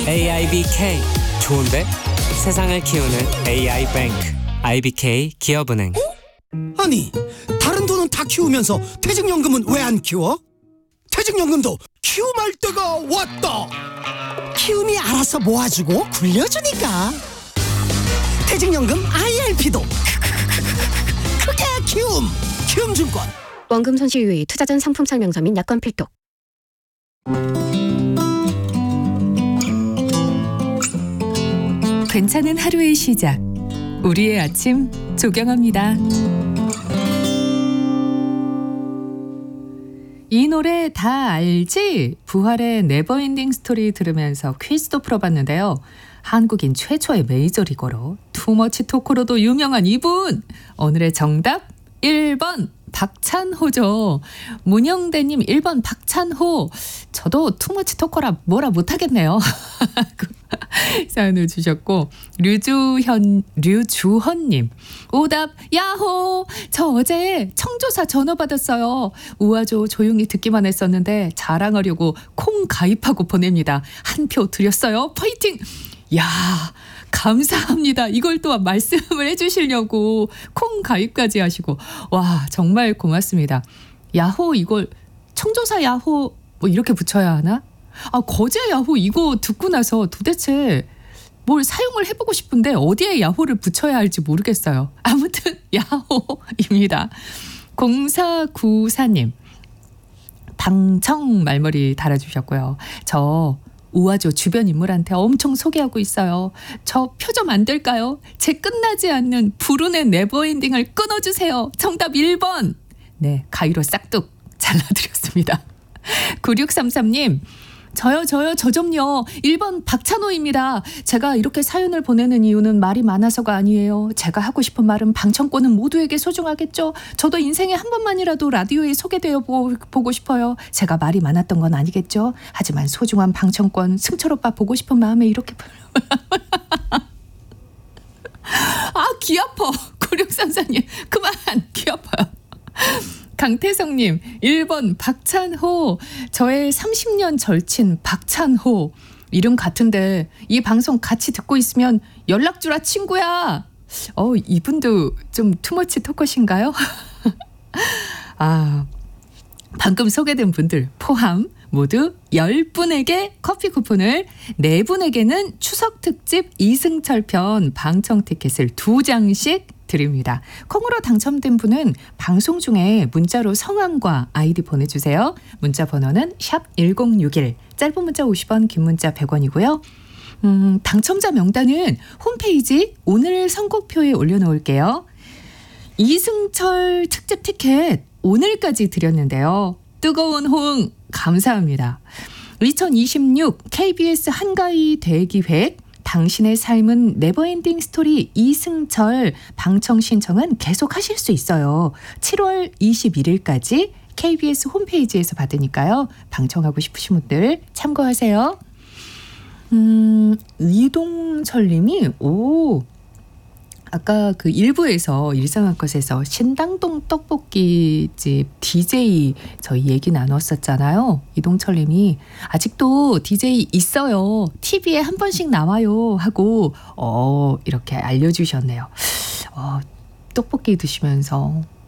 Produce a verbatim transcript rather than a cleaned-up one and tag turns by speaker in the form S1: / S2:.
S1: 에이아이비케이 좋은데? 세상을 키우는 에이아이 뱅크 아이비케이 기업은행.
S2: 아니, 다른 돈은 다 키우면서 퇴직연금은 왜 안 키워? 퇴직연금도 키움할 때가 왔다. 키움이 알아서 모아주고 굴려주니까. 퇴직연금 아이알피도 크게 키움. 키움증권.
S3: 원금 손실 유의, 투자 전 상품 설명서 및 약관 필독.
S4: 괜찮은 하루의 시작, 우리의 아침 조경합니다. 이 노래 다 알지? 부활의 네버엔딩 스토리 들으면서 퀴즈도 풀어봤는데요. 한국인 최초의 메이저리거로 투머치 토크로도 유명한 이분! 오늘의 정답 일 번 박찬호죠. 문영대님 일 번 박찬호. 저도 투머치 토커라 뭐라 못하겠네요. 사연을 주셨고, 류주현, 류주헌님 오답 야호. 저 어제 청조사 전화 받았어요. 우아조 조용히 듣기만 했었는데 자랑하려고 콩 가입하고 보냅니다. 한 표 드렸어요. 파이팅. 야, 감사합니다. 이걸 또 말씀을 해주시려고 콩 가입까지 하시고, 와, 정말 고맙습니다. 야호, 이걸 청조사 야호 뭐 이렇게 붙여야 하나? 아, 거제 야호 이거 듣고 나서 도대체 뭘 사용을 해보고 싶은데 어디에 야호를 붙여야 할지 모르겠어요. 아무튼 야호입니다. 공사구사님 당청 말머리 달아주셨고요. 저 우아조 주변 인물한테 엄청 소개하고 있어요. 저 표 좀 안 될까요? 제 끝나지 않는 불운의 네버엔딩을 끊어주세요. 정답 일 번. 네, 가위로 싹둑 잘라드렸습니다. 구육삼삼님 저요 저요 저 좀요. 일 번 박찬호입니다. 제가 이렇게 사연을 보내는 이유는 말이 많아서가 아니에요. 제가 하고 싶은 말은 방청권은 모두에게 소중하겠죠. 저도 인생에 한 번만이라도 라디오에 소개되어 보, 보고 싶어요. 제가 말이 많았던 건 아니겠죠. 하지만 소중한 방청권 승철 오빠 보고 싶은 마음에 이렇게 아, 귀 아파. 구육삼사님 그만. 귀 아파요. 강태성님 일 번 박찬호. 저의 삼십 년 절친 박찬호. 이름 같은데 이 방송 같이 듣고 있으면 연락 주라 친구야. 어, 이분도 좀 투머치 토커신가요? 아, 방금 소개된 분들 포함 모두 열 분에게 커피 쿠폰을, 네 분에게는 추석 특집 이승철 편 방청 티켓을 두 장씩 드립니다. 콩으로 당첨된 분은 방송 중에 문자로 성함과 아이디 보내주세요. 문자 번호는 샵 일공육일, 짧은 문자 오십 원, 긴 문자 백 원이고요. 음, 당첨자 명단은 홈페이지 오늘 선곡표에 올려놓을게요. 이승철 특집 티켓 오늘까지 드렸는데요. 뜨거운 호응 감사합니다. 이천이십육 케이비에스 한가위 대기획 당신의 삶은 네버엔딩 스토리 이승철 방청 신청은 계속 하실 수 있어요. 칠월 이십일일까지 케이비에스 홈페이지에서 받으니까요. 방청하고 싶으신 분들 참고하세요. 음, 이동철 님이 오 아까 그 일부에서 일상한 것에서 신당동 떡볶이집 디제이 저희 얘기 나눴었잖아요. 이동철 님이 아직도 디제이 있어요. 티비에 한 번씩 나와요 하고 어 이렇게 알려주셨네요. 어, 떡볶이 드시면서